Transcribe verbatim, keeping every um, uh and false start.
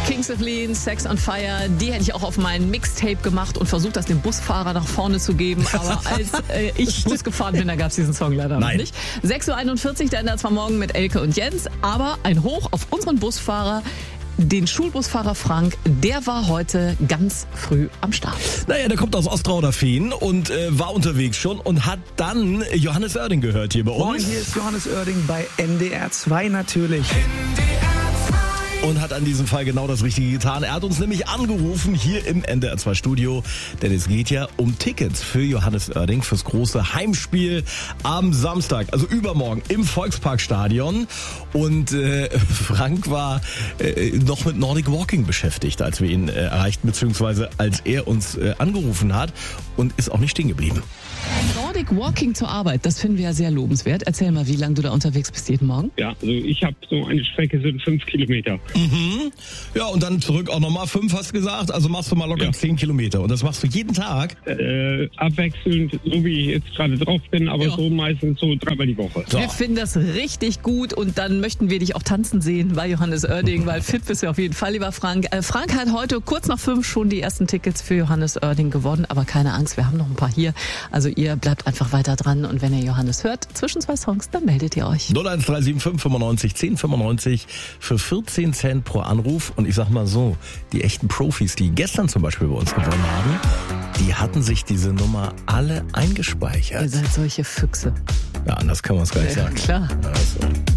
Kings of Leon, Sex on Fire, die hätte ich auch auf meinen Mixtape gemacht und versucht, das dem Busfahrer nach vorne zu geben. Aber als äh, ich Bus gefahren bin, da gab es diesen Song leider noch Nein. nicht. sechs Uhr einundvierzig, der ändert zwar morgen mit Elke und Jens, aber ein Hoch auf unseren Busfahrer, den Schulbusfahrer Frank, der war heute ganz früh am Start. Naja, der kommt aus Ostrauderfehn und äh, war unterwegs schon und hat dann Johannes Oerding gehört hier bei Moin, uns. hier ist Johannes Oerding bei N D R zwei natürlich. Und hat an diesem Fall genau das Richtige getan. Er hat uns nämlich angerufen hier im N D R zwei Studio, denn es geht ja um Tickets für Johannes Oerding fürs große Heimspiel am Samstag, also übermorgen im Volksparkstadion. Und äh, Frank war äh, noch mit Nordic Walking beschäftigt, als wir ihn äh, erreichten, beziehungsweise als er uns äh, angerufen hat und ist auch nicht stehen geblieben. Nordic Walking zur Arbeit, das finden wir ja sehr lobenswert. Erzähl mal, wie lange du da unterwegs bist jeden Morgen? Ja, also ich habe so eine Strecke, sind fünf Kilometer. Mhm. Ja, und dann zurück auch nochmal fünf, hast du gesagt. Also machst du mal locker Ja. zehn Kilometer. Und das machst du jeden Tag. Äh, abwechselnd, so wie ich jetzt gerade drauf bin, aber Ja. so meistens so dreimal die Woche. So. Wir finden das richtig gut und dann möchten wir dich auch tanzen sehen bei Johannes Oerding, weil fit bist du auf jeden Fall, lieber Frank. Äh, Frank hat heute kurz nach fünf schon die ersten Tickets für Johannes Oerding gewonnen, aber keine Angst, wir haben noch ein paar hier. Also ihr bleibt einfach weiter dran und wenn ihr Johannes hört, zwischen zwei Songs, dann meldet ihr euch. null eins drei sieben fünf fünfundneunzig zehn fünfundneunzig für vierzehn Cent pro Anruf. Und ich sag mal so, die echten Profis, die gestern zum Beispiel bei uns gewonnen haben, die hatten sich diese Nummer alle Ihr eingespeichert. seid solche Füchse. Ja, anders kann man es gar nicht Ja, sagen. klar. Also.